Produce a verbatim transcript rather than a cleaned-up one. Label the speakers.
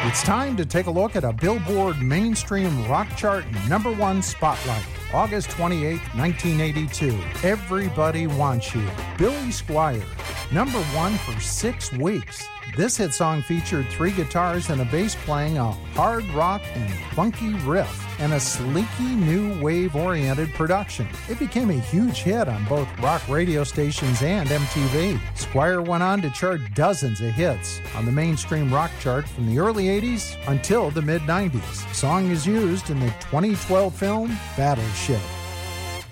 Speaker 1: It's time to take a look at a Billboard mainstream rock chart number one spotlight. August twenty-eighth, nineteen eighty-two. Everybody Wants You. Billy Squier. Number one for six weeks. This hit song featured three guitars and a bass playing a hard rock and funky riff and a sleeky new wave-oriented production. It became a huge hit on both rock radio stations and M T V. Squier went on to chart dozens of hits on the mainstream rock chart from the early eighties until the mid nineties. The song is used in the twenty twelve film Battleship.